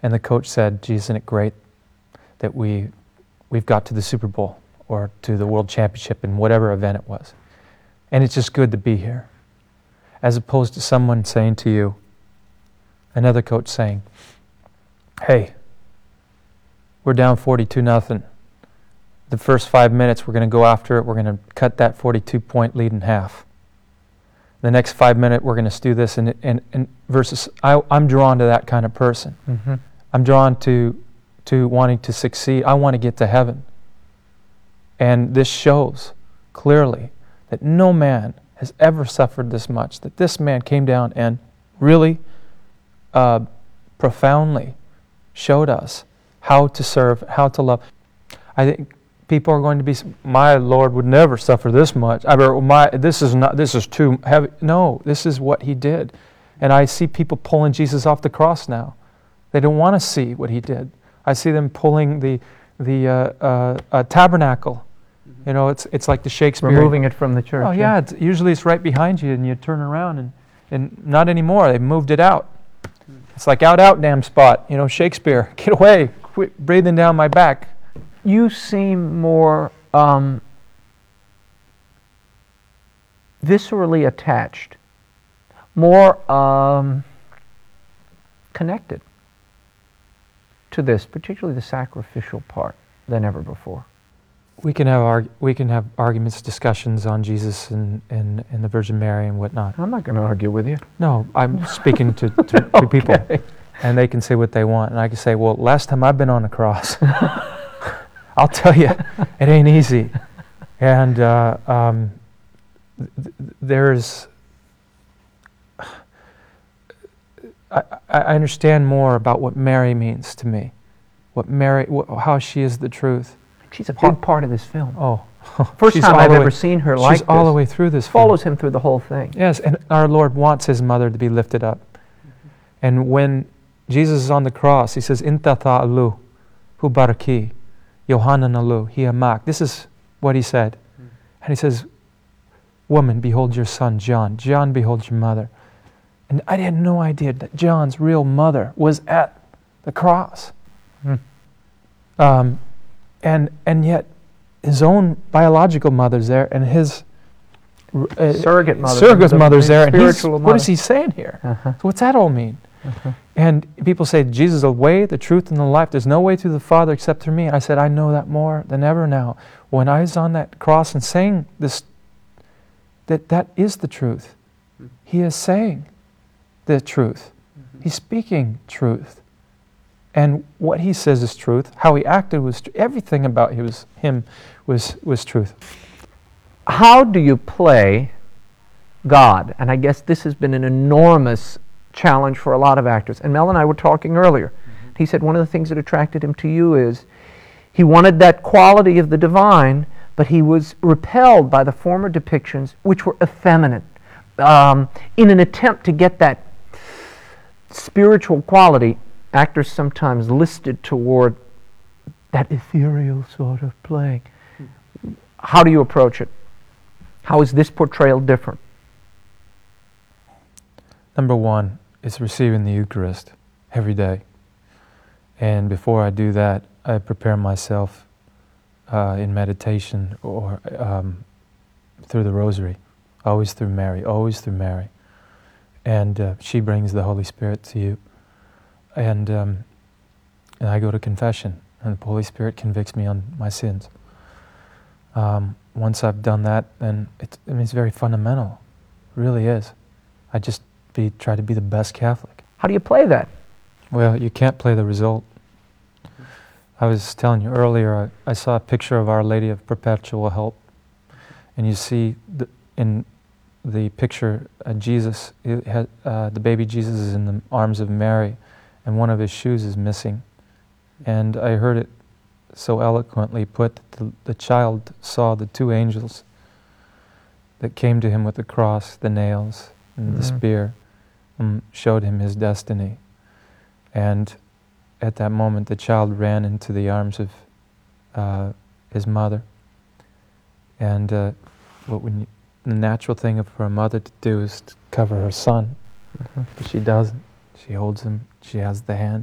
And the coach said, "Gee, isn't it great that we've got to the Super Bowl or to the World Championship in whatever event it was. And it's just good to be here." As opposed to someone saying to you, another coach saying, "Hey, we're down 42-0. The first 5 minutes, we're going to go after it. We're going to cut that 42-point lead in half. The next 5 minutes, we're going to do this." And versus, I'm drawn to that kind of person. Mm-hmm. I'm drawn to wanting to succeed. I want to get to heaven. And this shows clearly that no man has ever suffered this much, that this man came down and really profoundly showed us how to serve, how to love. I think people are going to be, "My Lord would never suffer this much. This is too heavy." No, this is what He did. And I see people pulling Jesus off the cross now. They don't want to see what He did. I see them pulling the tabernacle. You know, it's like the Shakespeare. Removing it from the church. Oh yeah, usually it's right behind you, and you turn around, and not anymore. They've moved it out. It's like out, damn spot. You know, Shakespeare, get away, quit breathing down my back. You seem more viscerally attached, more connected to this, particularly the sacrificial part, than ever before. We can have arguments, discussions on Jesus and the Virgin Mary and whatnot. I'm not going to argue with you. No, I'm speaking to Okay. people, and they can say what they want, and I can say, "Well, last time I've been on a cross, I'll tell you, it ain't easy." And there's, I understand more about what Mary means to me, how she is the truth. She's a big part of this film. Oh, First time I've ever seen her like this. She's all the way through this film. Follows Him through the whole thing. Yes, and our Lord wants His mother to be lifted up. And when Jesus is on the cross, He says, "Intata alu, hu baraki, Yohanan alu, hi amak." This is what He said. And He says, "Woman, behold your son, John. John, behold your mother." And I had no idea that John's real mother was at the cross. And yet his own biological mother's there, and his surrogate mother's there. And spiritual mother. what is He saying here? So what's that all mean? And people say, "Jesus is the way, the truth, and the life. There's no way to the Father except through me." And I said, I know that more than ever now. When I was on that cross and saying this, that is the truth. He is saying the truth. He's speaking truth. And what He says is truth. How He acted was everything about Him was truth. How do you play God? And I guess this has been an enormous challenge for a lot of actors. And Mel and I were talking earlier. He said one of the things that attracted him to you is he wanted that quality of the divine, but he was repelled by the former depictions, which were effeminate, in an attempt to get that spiritual quality. Actors sometimes listed toward that ethereal sort of playing. How do you approach it? How is this portrayal different? Number one is receiving the Eucharist every day. And before I do that, I prepare myself in meditation or through the Rosary, always through Mary. And she brings the Holy Spirit to you. And I go to confession, and the Holy Spirit convicts me on my sins. Once I've done that, then it's very fundamental. It really is. I just try to be the best Catholic. How do you play that? Well, you can't play the result. I was telling you earlier, I saw a picture of Our Lady of Perpetual Help, and you see in the picture Jesus, the baby Jesus is in the arms of Mary, and one of his shoes is missing. And I heard it so eloquently put that the child saw the two angels that came to him with the cross, the nails, and the spear, and showed him his destiny. And at that moment, the child ran into the arms of his mother. And the natural thing for a mother to do is to cover her son. But she doesn't. She holds him. She has the hand.